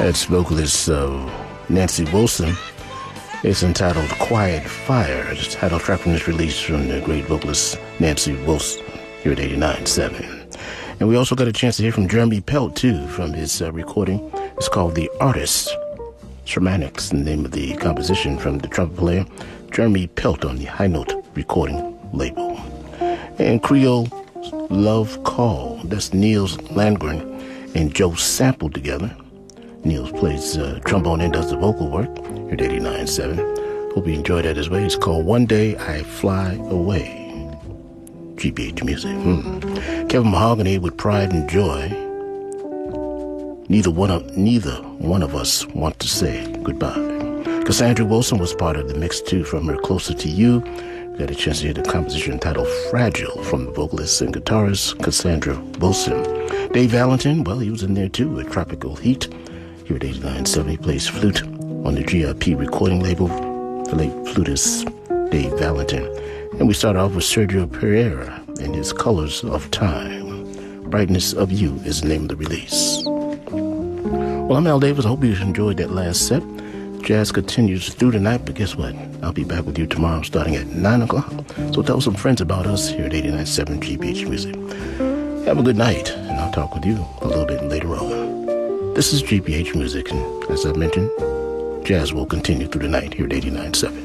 That's vocalist Nancy Wilson. It's entitled Quiet Fire. It's the title track from this release from the great vocalist Nancy Wilson here at 89.7. And we also got a chance to hear from Jeremy Pelt, too, from his recording. It's called The Artist. Shermanics, the name of the composition from the trumpet player Jeremy Pelt on the High Note recording label. And Creole Love Call. That's Niels Landgren and Joe Sample together. Niels plays trombone and does the vocal work here at 89.7. Hope you enjoyed that as well. It's called One Day I Fly Away. GBH Music. Kevin Mahogany with Pride and Joy. Neither one of us want to say goodbye. Cassandra Wilson was part of the mix too from her Closer to You. We got a chance to hear the composition entitled Fragile from the vocalist and guitarist Cassandra Wilson. Dave Valentin, well, he was in there too with Tropical Heat. Here at 89.7, he plays flute on the GRP recording label, the late flutist Dave Valentin. And we start off with Sergio Pereira and his Colors of Time. Brightness of You is the name of the release. Well, I'm Al Davis. I hope you enjoyed that last set. Jazz continues through the night, but guess what? I'll be back with you tomorrow starting at 9 o'clock. So tell some friends about us here at 89.7 GBH Music. Have a good night, and I'll talk with you a little bit later on. This is GBH Music, and as I mentioned, jazz will continue through the night here at 89.7.